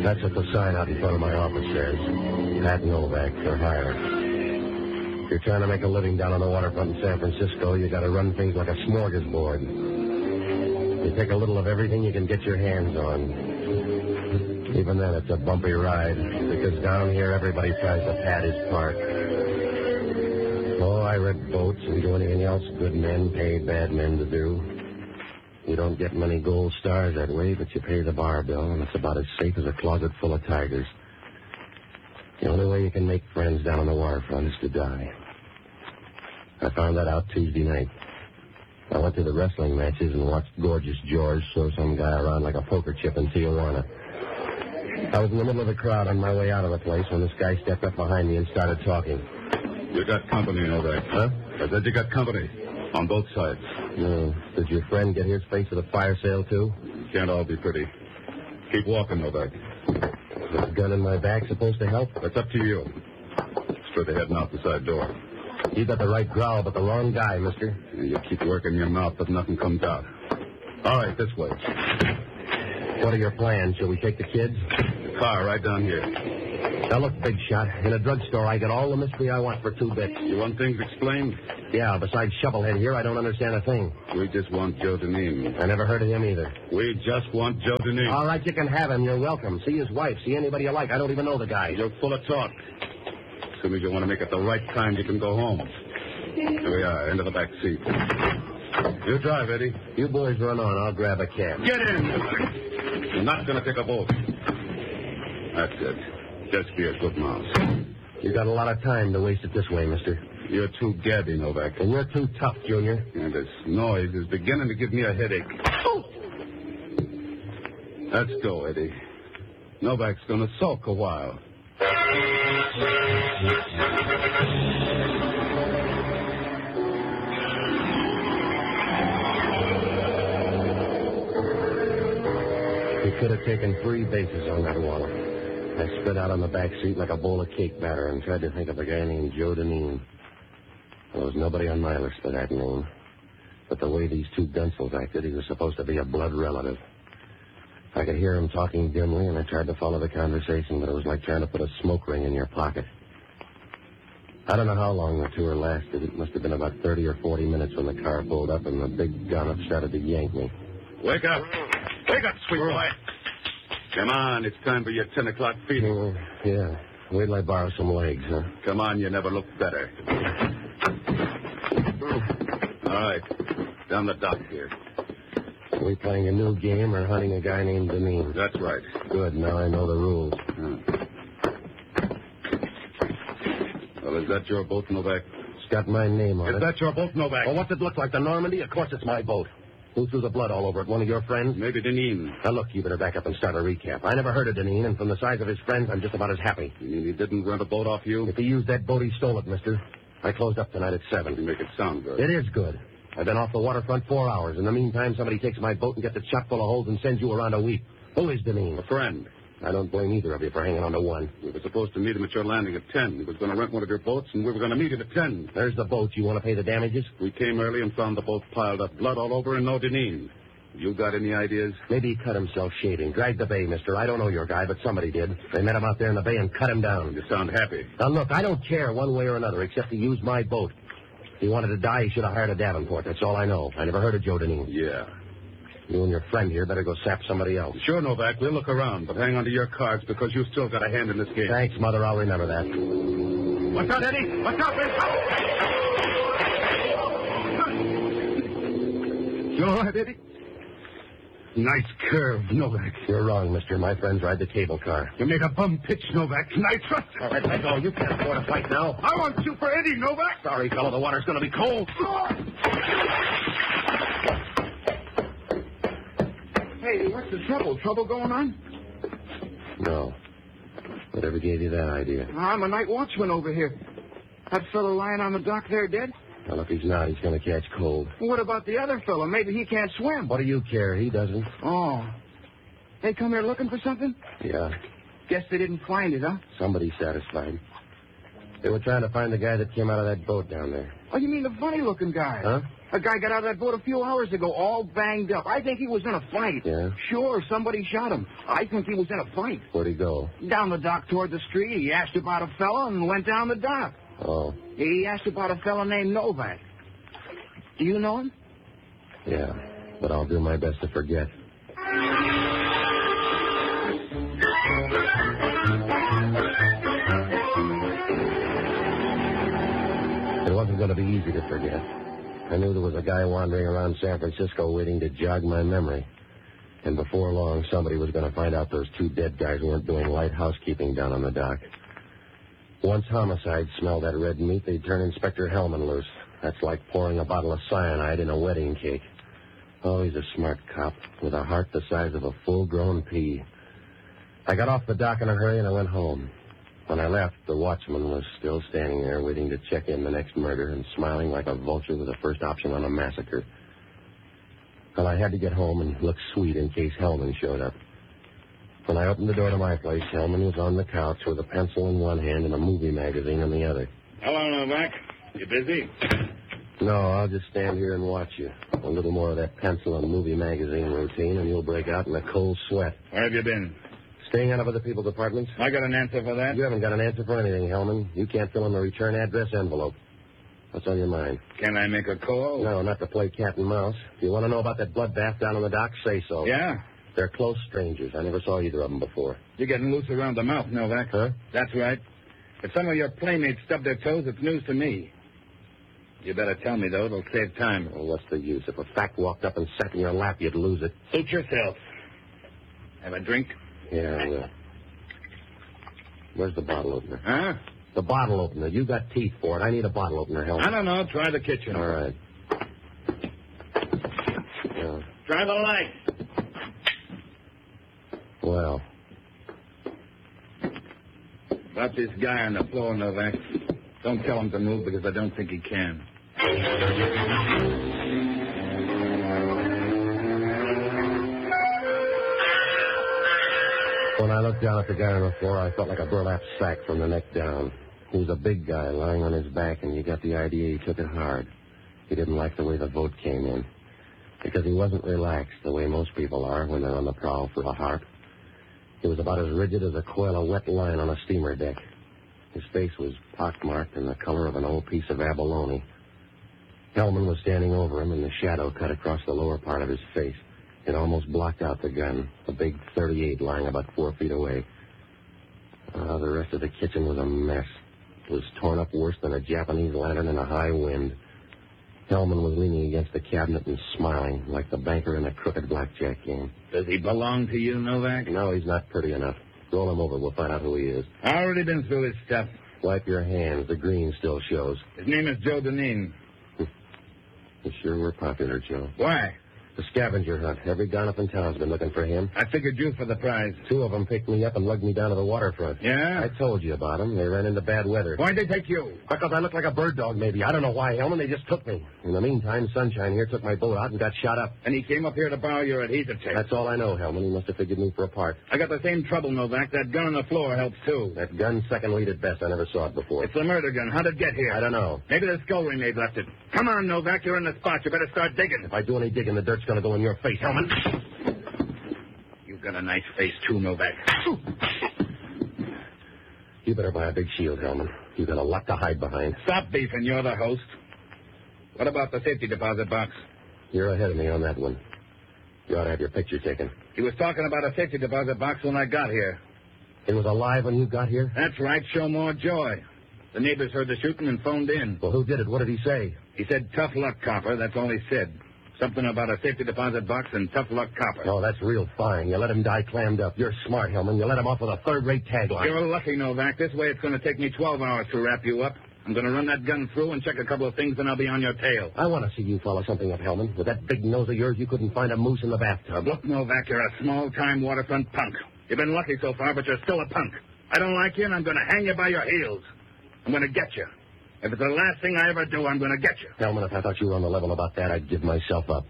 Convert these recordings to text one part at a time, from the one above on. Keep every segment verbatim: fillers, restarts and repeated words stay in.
That's what the sign out in front of my office says. Pat Novak for hire. If you're trying to make a living down on the waterfront in San Francisco, you got to run things like a smorgasbord. You take a little of everything you can get your hands on. Even then, it's a bumpy ride, because down here, everybody tries to pad his part. Oh, I read boats and do anything else good men pay bad men to do. You don't get many gold stars that way, but you pay the bar bill, and it's about as safe as a closet full of tigers. The only way you can make friends down on the waterfront is to die. I found that out Tuesday night. I went to the wrestling matches and watched Gorgeous George throw some guy around like a poker chip in Tijuana. I was in the middle of the crowd on my way out of the place when this guy stepped up behind me and started talking. You got company, Novak. Huh? I said you got company. On both sides. No. Did your friend get his face at a fire sale, too? Can't all be pretty. Keep walking, Novak. Is this gun in my back supposed to help? That's up to you. Straight ahead and out the side door. You got the right growl, but the wrong guy, mister. You keep working your mouth, but nothing comes out. All right, this way. What are your plans? Shall we take the kids? The car right down here. Now, look, big shot. In a drugstore, I get all the mystery I want for two bits. You want things explained? Yeah, besides Shovelhead here, I don't understand a thing. We just want Joe Deneen. I never heard of him either. We just want Joe Deneen. All right, you can have him. You're welcome. See his wife. See anybody you like. I don't even know the guy. You're full of talk. As soon as you want to make it the right time, you can go home. Here we are, into the back seat. You drive, Eddie. You boys run on. I'll grab a cab. Get in! You're not going to take a boat. That's it. Just be a good mouse. You got a lot of time to waste it this way, mister. You're too gabby, Novak. And you're too tough, Junior. And this noise is beginning to give me a headache. Oh! Let's go, Eddie. Novak's going to sulk a while. He could have taken three bases on that wallet. I spread out on the back seat like a bowl of cake batter and tried to think of a guy named Joe Deneen. There was nobody on my list for that name. But the way these two Gunsels acted, he was supposed to be a blood relative. I could hear him talking dimly, and I tried to follow the conversation, but it was like trying to put a smoke ring in your pocket. I don't know how long the tour lasted. It must have been about thirty or forty minutes when the car pulled up and the big gun started to yank me. Wake up. Wake up, sweet boy. Come on, it's time for your ten o'clock feeding. Uh, yeah. Wait till I borrow some legs, huh? Come on, you never looked better. All right. Down the dock here. Are we playing a new game or hunting a guy named Deneen? That's right. Good. Now I know the rules. Hmm. Well, is that your boat, Novak? It's got my name on is it. Is that your boat, Novak? Well, what's it look like? The Normandy? Of course it's my boat. Who threw the blood all over it? One of your friends? Maybe Deneen. Now, look, you better back up and start a recap. I never heard of Deneen, and from the size of his friends, I'm just about as happy. You mean he didn't rent a boat off you? If he used that boat, he stole it, mister. I closed up tonight at seven. You make it sound good. It is good. I've been off the waterfront four hours. In the meantime, somebody takes my boat and gets it chock full of holes and sends you around a week. Who is Deneen? A friend. I don't blame either of you for hanging on to one. We were supposed to meet him at your landing at ten. He was going to rent one of your boats, and we were going to meet him at ten. There's the boat. You want to pay the damages? We came early and found the boat piled up, blood all over, and no Deneen. You got any ideas? Maybe he cut himself shaving. Dragged the bay, mister. I don't know your guy, but somebody did. They met him out there in the bay and cut him down. You sound happy. Now, look, I don't care one way or another, except to use my boat. If he wanted to die, he should have hired a Davenport. That's all I know. I never heard of Joe Deneen. Yeah. You and your friend here better go sap somebody else. Sure, Novak. We'll look around, but hang on to your cards because you've still got a hand in this game. Thanks, Mother. I'll remember that. What's up, Eddie? What's up, Eddie? You all right, Eddie? Nice curve, Novak. You're wrong, mister. My friends ride the cable car. You made a bum pitch, Novak, and I trust you. All right, let go. You can't afford a fight now. I want you for Eddie, Novak. Sorry, fellow. The water's going to be cold. Hey, what's the trouble? Trouble going on? No. Whatever gave you that idea? I'm a night watchman over here. That fellow lying on the dock there dead? Well, if he's not, he's going to catch cold. What about the other fellow? Maybe he can't swim. What do you care? He doesn't. Oh. They come here looking for something? Yeah. Guess they didn't find it, huh? Somebody's satisfied. They were trying to find the guy that came out of that boat down there. Oh, you mean the funny-looking guy? Huh? A guy got out of that boat a few hours ago, all banged up. I think he was in a fight. Yeah? Sure, somebody shot him. I think he was in a fight. Where'd he go? Down the dock toward the street. He asked about a fella and went down the dock. Oh. He asked about a fella named Novak. Do you know him? Yeah, but I'll do my best to forget. It wasn't going to be easy to forget. I knew there was a guy wandering around San Francisco waiting to jog my memory. And before long, somebody was going to find out those two dead guys weren't doing light housekeeping down on the dock. Once homicide smelled that red meat, they'd turn Inspector Hellman loose. That's like pouring a bottle of cyanide in a wedding cake. Oh, he's a smart cop with a heart the size of a full-grown pea. I got off the dock in a hurry and I went home. When I left, the watchman was still standing there waiting to check in the next murder and smiling like a vulture with the first option on a massacre. Well, I had to get home and look sweet in case Hellman showed up. When I opened the door to my place, Hellman was on the couch with a pencil in one hand and a movie magazine in the other. Hello, Novak. You busy? No, I'll just stand here and watch you. A little more of that pencil and movie magazine routine, and you'll break out in a cold sweat. Where have you been? Staying out of other people's apartments? I got an answer for that. You haven't got an answer for anything, Hellman. You can't fill in the return address envelope. What's on your mind? Can I make a call? No, not to play cat and mouse. If you want to know about that bloodbath down on the dock, say so. Yeah? They're close strangers. I never saw either of them before. You're getting loose around the mouth, Novak. Huh? That's right. If some of your playmates stub their toes, it's news to me. You better tell me, though. It'll save time. Well, what's the use? If a fact walked up and sat in your lap, you'd lose it. Suit yourself. Have a drink? Yeah, I will. Where's the bottle opener? Huh? The bottle opener. You got teeth for it. I need a bottle opener, Hellman. I don't know. Try the kitchen. All right. Yeah. Try the light. Well. About this guy on the floor, Novak. Don't tell him to move because I don't think he can. When I looked down at the guy on the floor, I felt like a burlap sack from the neck down. He was a big guy lying on his back, and you got the idea he took it hard. He didn't like the way the vote came in. Because he wasn't relaxed the way most people are when they're on the prowl for a harp. He was about as rigid as a coil of wet line on a steamer deck. His face was pockmarked and the color of an old piece of abalone. Hellman was standing over him, and the shadow cut across the lower part of his face. It almost blocked out the gun, the big thirty-eight lying about four feet away. Uh, the rest of the kitchen was a mess. It was torn up worse than a Japanese lantern in a high wind. Hellman was leaning against the cabinet and smiling like the banker in a crooked blackjack game. Does he belong to you, Novak? No, he's not pretty enough. Roll him over. We'll find out who he is. I've already been through his stuff. Wipe your hands. The green still shows. His name is Joe Deneen. You sure we're popular, Joe. Why? The scavenger hunt. Every gonop in town's been looking for him. I figured you for the prize. Two of them picked me up and lugged me down to the waterfront. Yeah? I told you about them. They ran into bad weather. Why'd they take you? Because I looked like a bird dog, maybe. I don't know why, Hellman. They just took me. In the meantime, Sunshine here took my boat out and got shot up. And he came up here to borrow your adhesive tape. That's all I know, Hellman. He must have figured me for a part. I got the same trouble, Novak. That gun on the floor helps, too. That gun, second lead at best. I never saw it before. It's a murder gun. How'd it get here? I don't know. Maybe the skull ring they've left it. Come on, Novak. You're in the spot. You better start digging. If I do any digging, the dirt's going to go in your face, Hellman. You've got a nice face, too, Novak. You better buy a big shield, Hellman. You've got a lot to hide behind. Stop beefing. You're the host. What about the safety deposit box? You're ahead of me on that one. You ought to have your picture taken. He was talking about a safety deposit box when I got here. It was alive when you got here? That's right. Show more joy. The neighbors heard the shooting and phoned in. Well, who did it? What did he say? He said, tough luck, copper. That's all he said. Something about a safety deposit box and tough luck, copper. Oh, that's real fine. You let him die clammed up. You're smart, Hellman. You let him off with a third-rate tagline. You're lucky, Novak. This way it's going to take me twelve hours to wrap you up. I'm going to run that gun through and check a couple of things, and I'll be on your tail. I want to see you follow something up, Hellman. With that big nose of yours, you couldn't find a moose in the bathtub. Look, Novak, you're a small-time waterfront punk. You've been lucky so far, but you're still a punk. I don't like you, and I'm going to hang you by your heels. I'm going to get you. If it's the last thing I ever do, I'm going to get you. Hellman, if I thought you were on the level about that, I'd give myself up.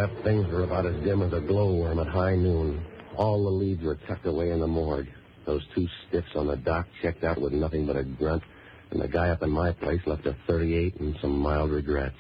left, things were about as dim as a glowworm at high noon. All the leads were tucked away in the morgue. Those two stiffs on the dock checked out with nothing but a grunt, and the guy up in my place left a thirty-eight and some mild regrets.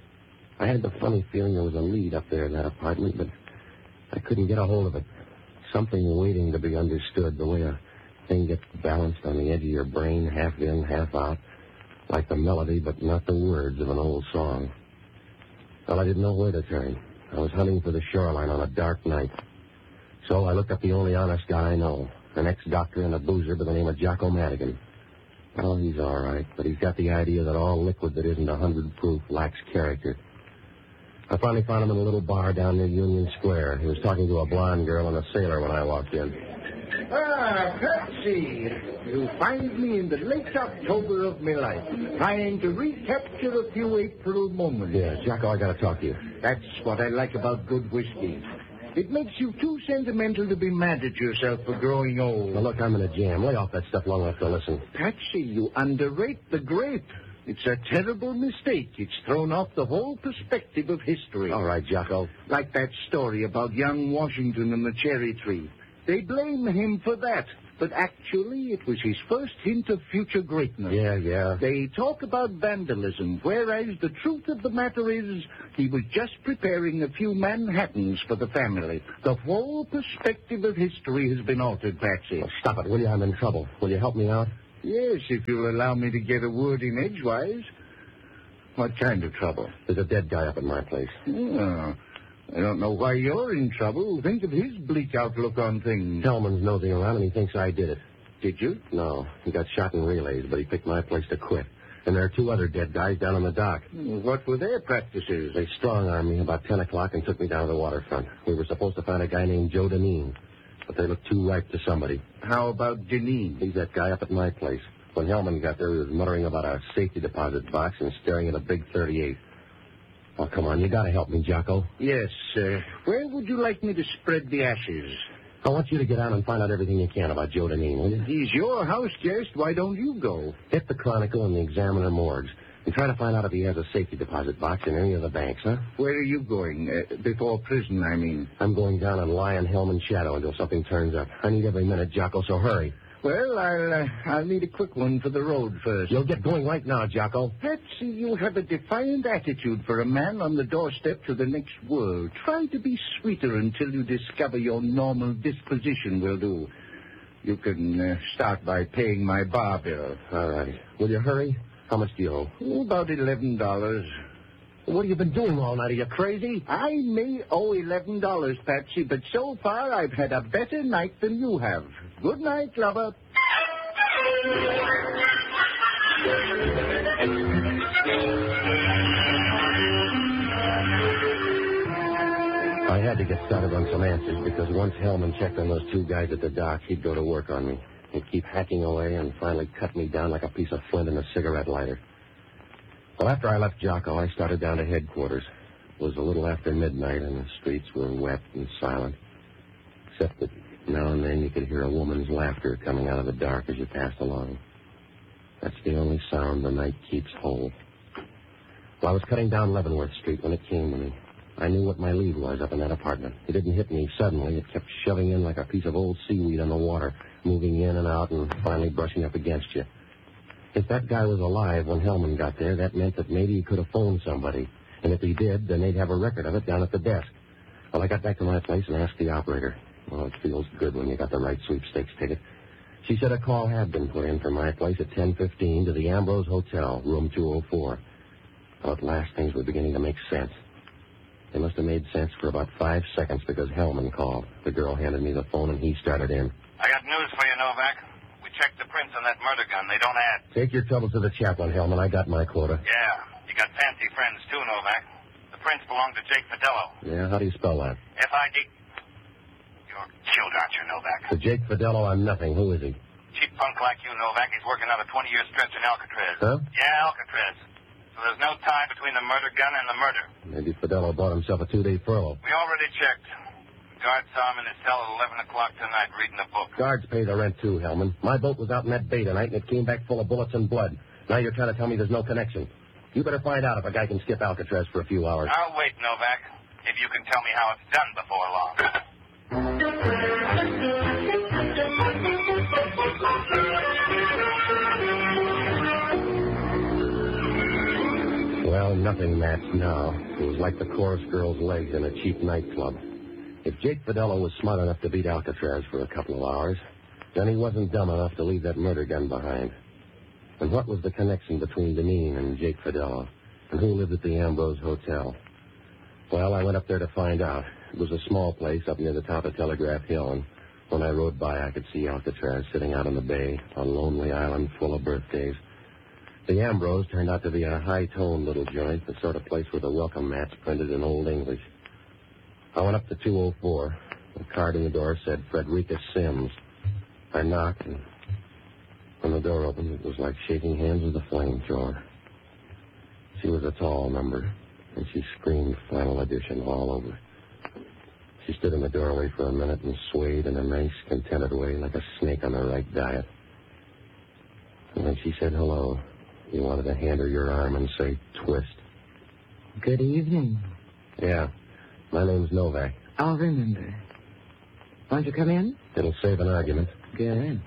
I had the funny feeling there was a lead up there in that apartment, but I couldn't get a hold of it. Something waiting to be understood, the way a thing gets balanced on the edge of your brain, half in, half out, like the melody but not the words of an old song. Well, I didn't know where to turn. I was hunting for the shoreline on a dark night. So I looked up the only honest guy I know, an ex-doctor and a boozer by the name of Jocko Madigan. Well, he's all right, but he's got the idea that all liquid that isn't a hundred proof lacks character. I finally found him in a little bar down near Union Square. He was talking to a blonde girl and a sailor when I walked in. Ah, Patsy, you find me in the late October of my life, trying to recapture a few April moments. Yeah, Jocko, I got to talk to you. That's what I like about good whiskey. It makes you too sentimental to be mad at yourself for growing old. Now, look, I'm in a jam. Lay off that stuff long enough to listen. Patsy, you underrate the grape. It's a terrible mistake. It's thrown off the whole perspective of history. All right, Jocko. Like that story about young Washington and the cherry tree. They blame him for that, but actually it was his first hint of future greatness. Yeah, yeah. They talk about vandalism, whereas the truth of the matter is he was just preparing a few Manhattans for the family. The whole perspective of history has been altered, Patsy. Oh, stop it, will you? I'm in trouble. Will you help me out? Yes, if you'll allow me to get a word in edgewise. What kind of trouble? There's a dead guy up at my place. Oh, I don't know why you're in trouble. Think of his bleak outlook on things. Hellman's nosing around, and he thinks I did it. Did you? No, he got shot in relays, but he picked my place to quit. And there are two other dead guys down on the dock. What were their practices? They strong-armed me about ten o'clock and took me down to the waterfront. We were supposed to find a guy named Joe Deneen, but they looked too ripe to somebody. How about Deneen? He's that guy up at my place. When Hellman got there, he was muttering about a safety deposit box and staring at a big thirty-eight. Oh, come on, you gotta help me, Jocko. Yes, uh, where would you like me to spread the ashes? I want you to get out and find out everything you can about Joe Deneen, will you? He's your house guest. Why don't you go? Hit the Chronicle and the Examiner morgues and try to find out if he has a safety deposit box in any of the banks, huh? Where are you going? Uh, before prison, I mean. I'm going down and lie in Hellman's shadow until something turns up. I need every minute, Jocko, so hurry. Well, I'll, uh, I'll need a quick one for the road first. You'll get going right now, Jocko. Patsy, you have a defiant attitude for a man on the doorstep to the next world. Try to be sweeter until you discover your normal disposition will do. You can uh, start by paying my bar bill. All right. Will you hurry? How much do you owe? Oh, about eleven dollars. What have you been doing all night? Are you crazy? I may owe eleven dollars, Patsy, but so far I've had a better night than you have. Good night, lover. I had to get started on some answers because once Hellman checked on those two guys at the dock, he'd go to work on me. He'd keep hacking away and finally cut me down like a piece of flint in a cigarette lighter. Well, after I left Jocko, I started down to headquarters. It was a little after midnight, and the streets were wet and silent, except that now and then you could hear a woman's laughter coming out of the dark as you passed along. That's the only sound the night keeps whole. Well, I was cutting down Leavenworth Street when it came to me. I knew what my lead was up in that apartment. It didn't hit me suddenly. It kept shoving in like a piece of old seaweed on the water, moving in and out and finally brushing up against you. If that guy was alive when Hellman got there, that meant that maybe he could have phoned somebody. And if he did, then they'd have a record of it down at the desk. Well, I got back to my place and asked the operator. Well, it feels good when you got the right sweepstakes ticket. She said a call had been put in from my place at ten fifteen to the Ambrose Hotel, room two oh four. Well, at last things were beginning to make sense. They must have made sense for about five seconds because Hellman called. The girl handed me the phone and he started in. I got news for you, Novak. We checked the prints on that murder gun. They don't add. Take your troubles to the chaplain, Hellman. I got my quota. Yeah. You got fancy friends, too, Novak. The prints belong to Jake Fidello. Yeah? How do you spell that? F I D... You're killed, aren't you, Novak? To Jake Fidello, I'm nothing. Who is he? Cheap punk like you, Novak. He's working on a twenty-year stretch in Alcatraz. Huh? Yeah, Alcatraz. So there's no time between the murder gun and the murder. Maybe Fidello bought himself a two-day furlough. We already checked. Guard saw him in his cell at eleven o'clock tonight reading a book. Guards pay the rent, too, Hellman. My boat was out in that bay tonight, and it came back full of bullets and blood. Now you're trying to tell me there's no connection. You better find out if a guy can skip Alcatraz for a few hours. I'll wait, Novak. if you can tell me how it's done before long. Well, nothing matched now. It was like the chorus girl's legs in a cheap nightclub. If Jake Fidello was smart enough to beat Alcatraz for a couple of hours, then he wasn't dumb enough to leave that murder gun behind. And what was the connection between Deneen and Jake Fidello? And who lived at the Ambrose Hotel? Well, I went up there to find out. It was a small place up near the top of Telegraph Hill, and when I rode by, I could see Alcatraz sitting out on the bay, a lonely island full of birthdays. The Ambrose turned out to be a high-toned little joint, the sort of place with a welcome mats printed in Old English. I went up to two oh four. The card in the door said Frederica Sims. I knocked, and when the door opened, it was like shaking hands with a flamethrower. She was a tall number, and she screamed Final Edition all over. She stood in the doorway for a minute and swayed in a nice, contented way like a snake on the right diet. And then she said hello. You wanted to hand her your arm and say, twist. Good evening. Yeah. My name's Novak. I'll remember. Won't you come in? It'll save an argument. Good.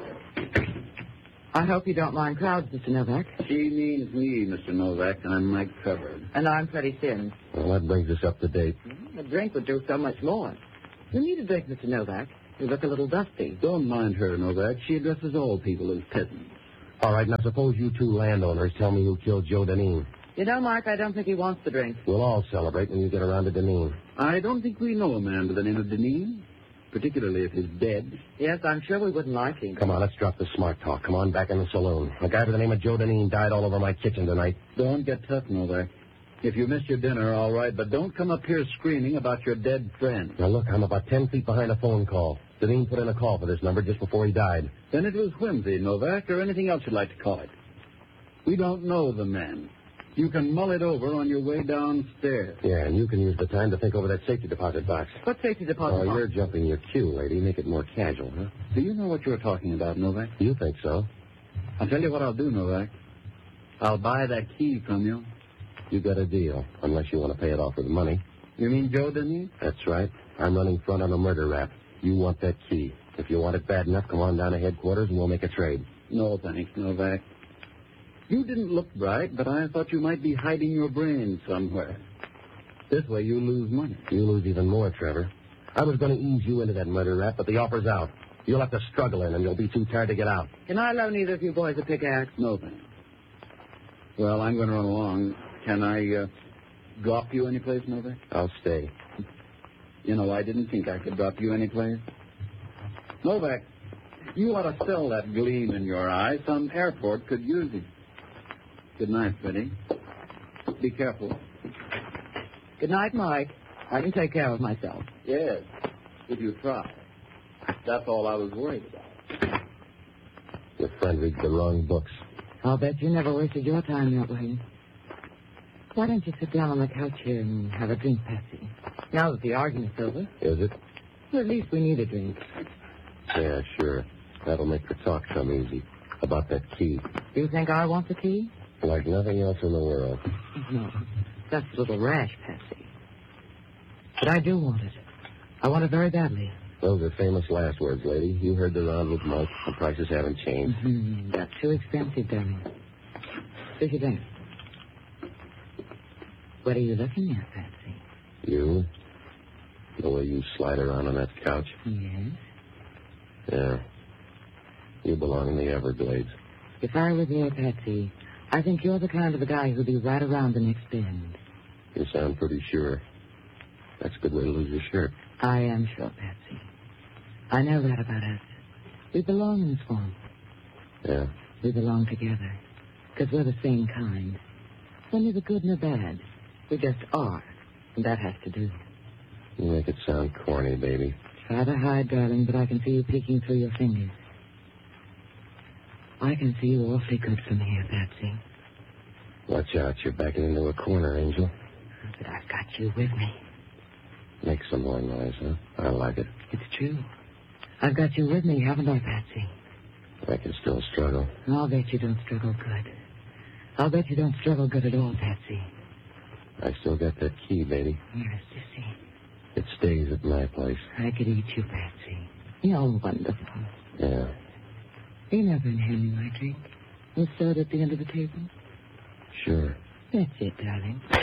I hope you don't mind crowds, Mister Novak. She means me, Mister Novak, and I'm Mike Covered. And I'm Freddie Sims. Well, that brings us up to date. A drink would do so much more. You need a drink, Mister Novak. You look a little dusty. Don't mind her, Novak. She addresses all people as peasants. All right, now suppose you two landowners tell me who killed Joe Deneen. You know, Mike, I don't think he wants the drink. We'll all celebrate when you get around to Deneen. I don't think we know a man by the name of Deneen, particularly if he's dead. Yes, I'm sure we wouldn't like him. Come on, let's drop the smart talk. Come on, back in the saloon. A guy by the name of Joe Deneen died all over my kitchen tonight. Don't get tough, Novak. If you missed your dinner, all right, but don't come up here screaming about your dead friend. Now, look, I'm about ten feet behind a phone call. Deneen put in a call for this number just before he died. Then it was whimsy, Novak, or anything else you'd like to call it. We don't know the man. You can mull it over on your way downstairs. Yeah, and you can use the time to think over that safety deposit box. What safety deposit Oh, box? you're jumping your cue, lady. Make it more casual, huh? Do you know what you're talking about, Novak? You think so? I'll tell you what I'll do, Novak. I'll buy that key from you. You got a deal, unless you want to pay it off with money. You mean Joe Deneen? That's right. I'm running front on a murder rap. You want that key. If you want it bad enough, come on down to headquarters and we'll make a trade. No, thanks, Novak. You didn't look bright, but I thought you might be hiding your brains somewhere. This way you lose money. You lose even more, Trevor. I was going to ease you into that murder rap, but the offer's out. You'll have to struggle in, and you'll be too tired to get out. Can I loan either of you boys a pickaxe? No, thanks. Well, I'm going to run along. Can I uh, drop you anyplace, Novak? I'll stay. You know, I didn't think I could drop you anyplace. Novak, you ought to sell that gleam in your eye. Some airport could use it. Good night, Freddie. Be careful. Good night, Mike. I can take care of myself. Yes, if you try. That's all I was worried about. Your friend reads the wrong books. I'll bet you never wasted your time that way. Why don't you sit down on the couch here and have a drink, Patsy? Now that the argument's over. Is it? Well, at least we need a drink. Yeah, sure. That'll make the talk come easy. About that key. You think I want the key? Like nothing else in the world. No, that's a little rash, Patsy. But I do want it. I want it very badly. Those are famous last words, lady. You heard the round with Mike. The prices haven't changed. Mm-hmm. That's too expensive, darling. Here's your drink. What are you looking at, Patsy? You? The way you slide around on that couch? Yes. Yeah. You belong in the Everglades. If I were there, Patsy, I think you're the kind of a guy who'll be right around the next bend. You sound pretty sure. That's a good way to lose your shirt. I am sure, Patsy. I know that about us. We belong in the swamp. Yeah. We belong together. Because we're the same kind. We're neither good nor bad. We just are. And that has to do. You make it sound corny, baby. Try to hide, darling, but I can see you peeking through your fingers. I can see you awfully good from here, Patsy. Watch out. You're backing into a corner, Angel. But I've got you with me. Make some more noise, huh? I like it. It's true. I've got you with me, haven't I, Patsy? I can still struggle. I'll bet you don't struggle good. I'll bet you don't struggle good at all, Patsy. I still got that key, baby. Yes, Sissy. It stays at my place. I could eat you, Patsy. You're wonderful. Yeah. You never hand me my drink. We'll start at the end of the table. Sure. That's it, darling.